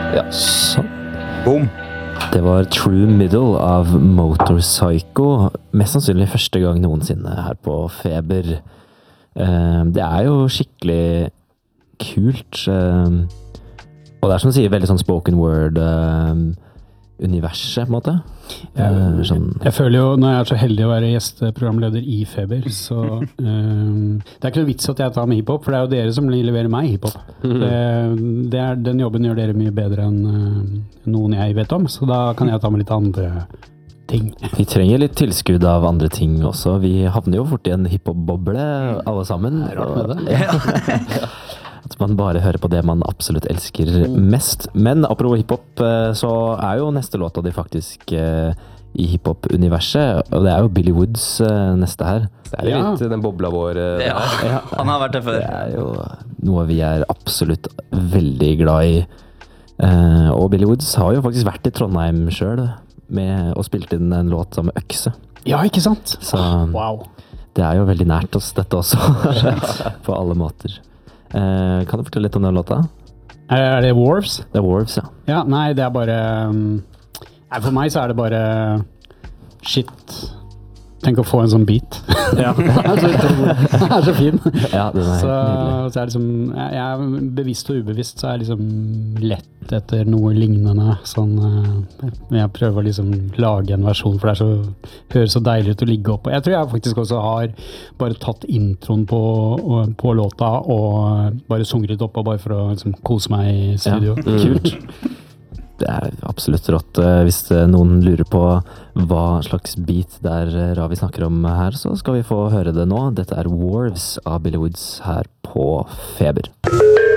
Ja. Sånn. Boom. Det var True Middle av Motorpsycho. Mest sannsynlig første gang noensinne her på Feber. Det er jo skikkelig kult. Og det er som du sier, veldig sånn spoken word universet, på en måte. Jeg føler jo, når jeg er så heldig å være gjesteprogramleder i Feber, så det er ikke noe vits at jeg tar med hiphop, for det er jo dere som leverer meg hiphop. Den jobben gjør dere mye bedre enn noen jeg vet om, så da kan jeg ta med litt andre ting. Vi trenger litt tilskudd av andre ting også. Vi havner jo fort i en hiphop-boble, alle sammen. Rart med det. At man bare hører på det man absolutt elsker mest. Men apropos hiphop, så er jo neste låta di faktisk i hiphop-universet, og det er jo Billy Woods neste her. Det er jo litt den bobla vår. Ja, han har vært det før. Det er jo noe vi er absolutt veldig glad i. Og Billy Woods har jo faktisk vært i Trondheim selv, med å spilt inn en låt sammen med Økse. Ja, ikke sant? Så Wow. det er jo veldig nært oss, dette også. På alle måter. Kan du fortelle litt om den låta? Er det Wharves? Det er Wharves, ja. Ja, nei, det er bare nei, for meg så er det bare shit. Tenk å få en sånn beat. Ja. Den er så fin. Ja, den er Så, helt nydelig. så er det liksom, jeg er bevisst og ubevisst, så er jeg liksom lett etter noe lignende. Sånn, jeg prøver å liksom lage en versjon, for det er så, høres så deilig ut å ligge opp. Og jeg tror jeg faktisk også har bare tatt introen på låta og bare sunget litt opp, og bare for å liksom kose meg i studio. Ja, kult. Det er absolutt rått. Hvis noen lurer på hva slags beat det er Ravi snakker om her, så skal vi få høre det nå. Dette er Wharves av Billy Woods her på Feber.